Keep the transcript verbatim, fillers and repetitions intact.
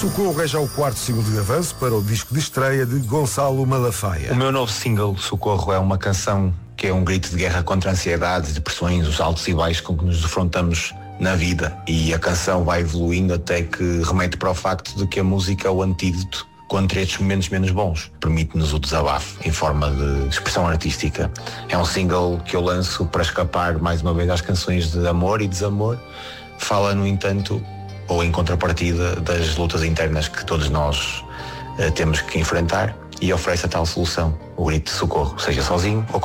Socorro é já o quarto single de avanço para o disco de estreia de Gonçalo Malafaia. O meu novo single, Socorro, é uma canção que é um grito de guerra contra a ansiedade, depressões, os altos e baixos com que nos defrontamos na vida. E a canção vai evoluindo até que remete para o facto de que a música é o antídoto contra estes momentos menos bons. Permite-nos o desabafo em forma de expressão artística. É um single que eu lanço para escapar mais uma vez às canções de amor e desamor. Fala, no entanto, ou em contrapartida, das lutas internas que todos nós uh, temos que enfrentar, e oferece a tal solução, o grito de socorro, seja sozinho ou